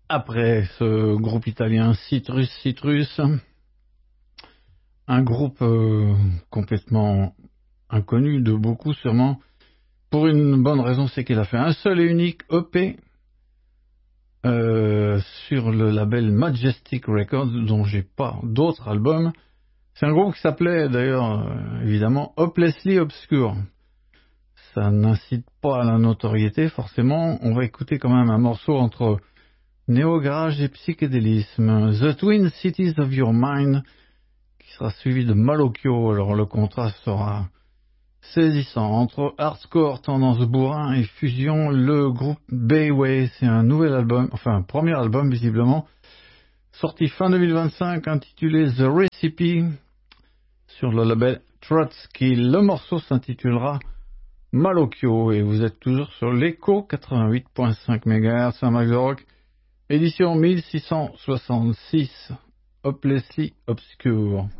Après ce groupe italien Citrus, un groupe complètement inconnu de beaucoup sûrement, pour une bonne raison, c'est qu'il a fait un seul et unique EP sur le label Majestic Records, dont j'ai pas d'autres albums. C'est un groupe qui s'appelait d'ailleurs évidemment Hopelessly Obscure. Ça n'incite pas à la notoriété forcément. On va écouter quand même un morceau entre néo-garage et psychédélisme, The Twin Cities of Your Mind, qui sera suivi de Malocchio. Alors le contraste sera saisissant entre hardcore, tendance bourrin et fusion. Le groupe Bayway, c'est un nouvel album, enfin un premier album visiblement, sorti fin 2025, intitulé The Recipe sur le label Trotsky. Le morceau s'intitulera Malocchio et vous êtes toujours sur l'écho 88.5 MHz, Saint-Max de Rock, édition 1666, Hopelessly Obscure.